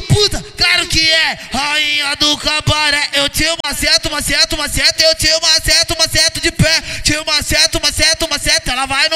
puta, claro que é. Rainha do cabaré, eu te maceto, eu te maceto de pé. Te maceto, ela vai no